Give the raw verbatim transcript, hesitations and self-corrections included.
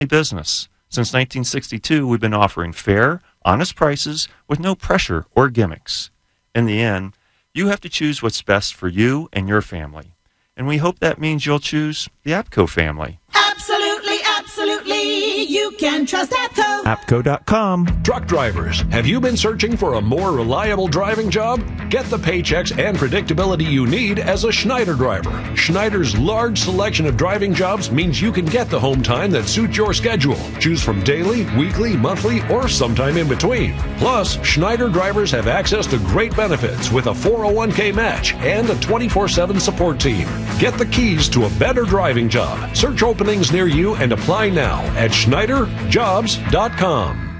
business. Since nineteen sixty-two, we've been offering fair, honest prices with no pressure or gimmicks. In the end, you have to choose what's best for you and your family. And we hope that means you'll choose the APCO family. Absolutely, absolutely. You can trust APCO. APCO dot com. Truck drivers, have you been searching for a more reliable driving job? Get the paychecks and predictability you need as a Schneider driver. Schneider's large selection of driving jobs means you can get the home time that suits your schedule. Choose from daily, weekly, monthly, or sometime in between. Plus, Schneider drivers have access to great benefits with a four oh one k match and a twenty-four seven support team. Get the keys to a better driving job. Search openings near you and apply now at Schneider Jobs dot com.